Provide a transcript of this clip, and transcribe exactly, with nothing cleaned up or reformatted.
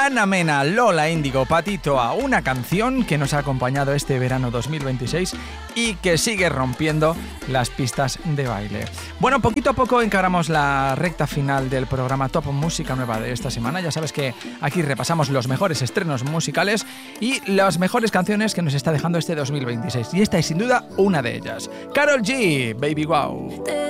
Ana Mena, Lola Índigo, Patito A, una canción que nos ha acompañado este verano dos mil veintiséis y que sigue rompiendo las pistas de baile. Bueno, poquito a poco encaramos la recta final del programa Top Música Nueva de esta semana. Ya sabes que aquí repasamos los mejores estrenos musicales y las mejores canciones que nos está dejando este dos mil veintiséis. Y esta es sin duda una de ellas. Karol G, Baby Wow.